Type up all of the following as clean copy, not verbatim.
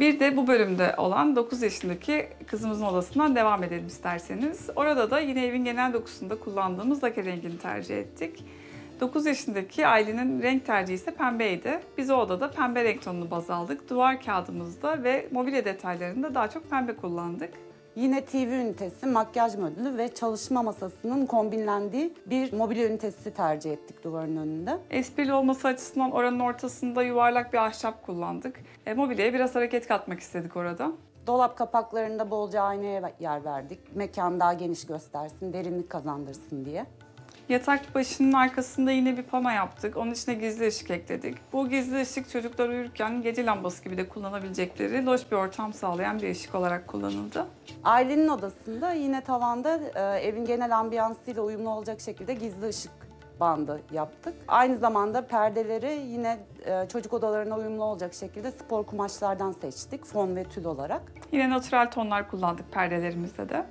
Bir de bu bölümde olan 9 yaşındaki kızımızın odasından devam edelim isterseniz. Orada da yine evin genel dokusunda kullandığımız lake rengini tercih ettik. 9 yaşındaki Aylin'in renk tercihi ise pembeydi. Biz o odada pembe renk tonunu baz aldık. Duvar kağıdımızda ve mobilya detaylarında daha çok pembe kullandık. Yine TV ünitesi, makyaj modülü ve çalışma masasının kombinlendiği bir mobilya ünitesi tercih ettik duvarın önünde. Esprili olması açısından oranın ortasında yuvarlak bir ahşap kullandık. Mobilyaya biraz hareket katmak istedik orada. Dolap kapaklarında bolca aynaya yer verdik. Mekan daha geniş göstersin, derinlik kazandırsın diye. Yatak başının arkasında yine bir pano yaptık. Onun içine gizli ışık ekledik. Bu gizli ışık çocuklar uyurken gece lambası gibi de kullanabilecekleri loş bir ortam sağlayan bir ışık olarak kullanıldı. Ailenin odasında yine tavanda evin genel ambiyansıyla uyumlu olacak şekilde gizli ışık bandı yaptık. Aynı zamanda perdeleri yine çocuk odalarına uyumlu olacak şekilde spor kumaşlardan seçtik, fon ve tül olarak. Yine natürel tonlar kullandık perdelerimizde de.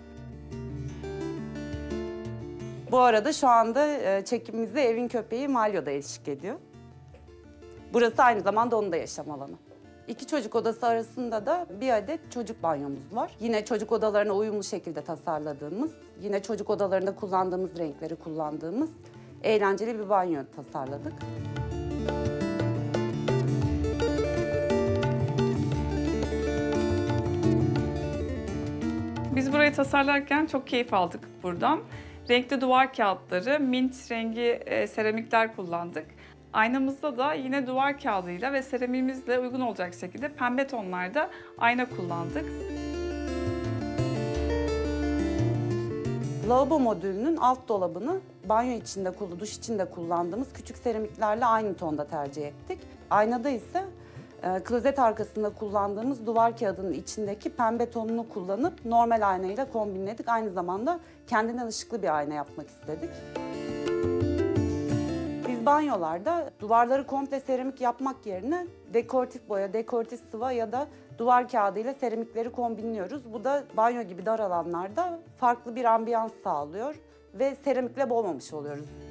Bu arada şu anda çekimimizde evin köpeği Malyo da eşlik ediyor. Burası aynı zamanda onun da yaşam alanı. İki çocuk odası arasında da bir adet çocuk banyomuz var. Yine çocuk odalarına uyumlu şekilde tasarladığımız, yine çocuk odalarında kullandığımız renkleri kullandığımız eğlenceli bir banyo tasarladık. Biz burayı tasarlarken çok keyif aldık buradan. Renkli duvar kağıtları, mint rengi seramikler kullandık. Aynamızda da yine duvar kağıdıyla ve seramiğimizle uygun olacak şekilde pembe tonlarda ayna kullandık. Lavabo modülünün alt dolabını banyo içinde, duş içinde kullandığımız küçük seramiklerle aynı tonda tercih ettik. Aynada ise klozet arkasında kullandığımız duvar kağıdının içindeki pembe tonunu kullanıp normal aynayla kombinledik. Aynı zamanda kendinden ışıklı bir ayna yapmak istedik. Biz banyolarda duvarları komple seramik yapmak yerine dekoratif boya, dekoratif sıva ya da duvar kağıdıyla seramikleri kombinliyoruz. Bu da banyo gibi dar alanlarda farklı bir ambiyans sağlıyor ve seramikle boğmamış oluyoruz.